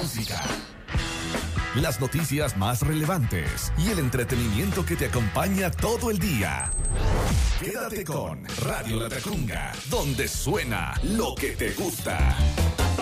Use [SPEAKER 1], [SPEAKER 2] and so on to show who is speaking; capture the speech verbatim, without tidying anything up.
[SPEAKER 1] música, las noticias más relevantes y el entretenimiento que te acompaña todo el día. Quédate con Radio La Tacunga, donde suena lo que te gusta.